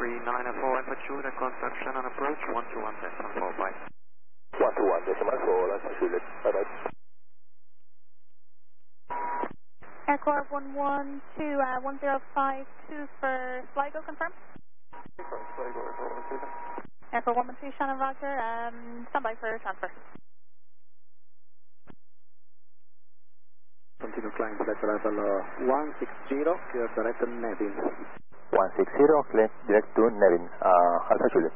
3904 Alpha Juliet, contact Shannon approach, 121.4, bye. 121.4 Alpha Juliet, bye-bye. Aircore 112, 1052 for Sligo, confirm? Aircore 112, Shannon Roger, stand by for transfer. Continue climb, flight level 160, clear direct to Nevin. 160, clear direct to Nevin, Alpha Juliet.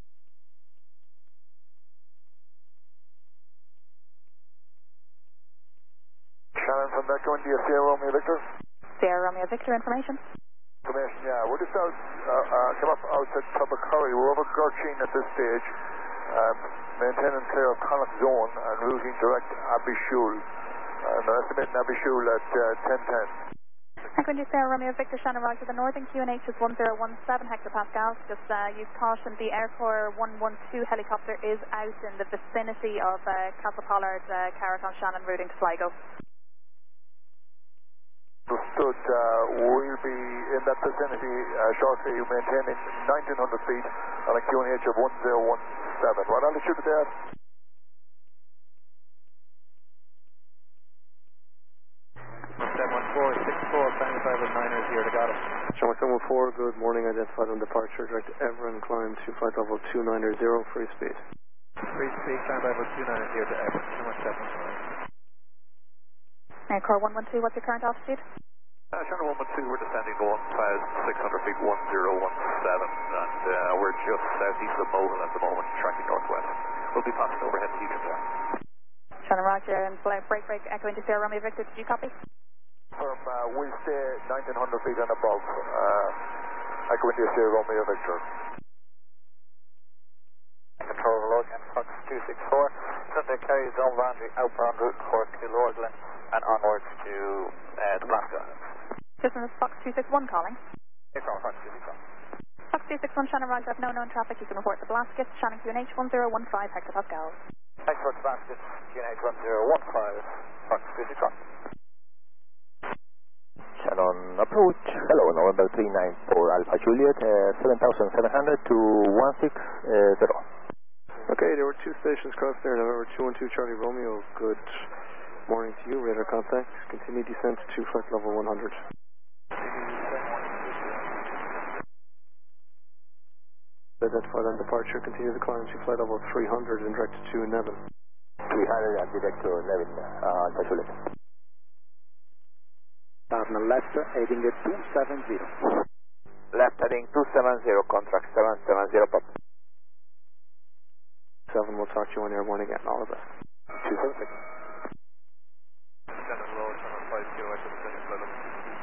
Shannon from Echo India, Sierra Romeo Victor. Sierra Romeo Victor, information. Information, yeah. We're just out, came up outside Tubbercurry. We're over Gurcheen at this stage, maintaining clear of Connacht Zone and routing direct Abbeyshule. And estimating Abbeyshule at 1010. Echo India, Sierra Romeo Victor, Shannon Roger, the northern QNH is 1017 hectopascals. Just use caution, the Aircore 112 helicopter is out in the vicinity of Castle Pollard, Carrick-on Shannon, routing to Sligo. Understood. We'll be in that vicinity shortly, maintaining 1900 feet on a QNH of 1017. What altitude is that? Sharma 714, good morning, identified on departure, direct Everett, climb to flight level 290, free speed. Free speed, climb level 290 to Everett, 217. Aircore 112, what's your current altitude? Shannon 112, we're descending 1,600 feet, 1017, and we're just southeast of Mohill at the moment, tracking northwest. We'll be passing overhead to Houston there. Shannon Roger, and break, Echo into Sierra Romeo Victor, did you copy? We'll stay 1900 feet and above. Echo India, Sierra Romeo Victor. Control Logan, Fox 264. Sunday carries on boundary outbound route towards Kilorglin and onwards to Nebraska. This is Fox 261 calling. Aircraft Fox 261. Fox 261, Shannon Roger, have no known traffic. You can report the Blaskets, Shannon QNH 1015 hectopascals. Thanks for the Blaskets, QNH 1015, Fox 261. Shannon approach, hello, November 394 Alpha Juliet, 7700 to 160. Okay, there were two stations crossed there, November 212 Charlie Romeo, good morning to you, radar contact, continue descent to flight level 100. Identified on departure, continue to climb to flight level 300 and direct to Nevin. 300 and direct to Nevin, Alpha Juliet. Turn left, heading 270. Left heading 270, contract 770, pop. 7, we'll talk to you when you're airborne again, all the best. 276. Shannon Road, Shannon 5 kilo, Echo descending flight level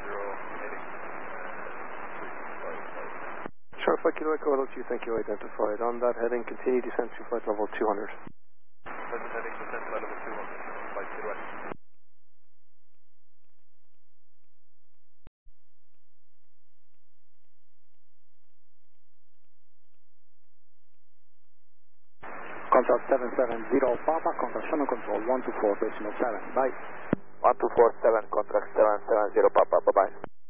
220, heading 355. Sharp 5 kilo Echo, hello to you, thank you, identified. On that heading, continue descent to flight level 200. Present heading descent flight level 200, Shannon 5 kilo Echo. Contact 770 Papa, contact Shannon Control 124.7, bye. 1247, contract 770, Papa, bye-bye.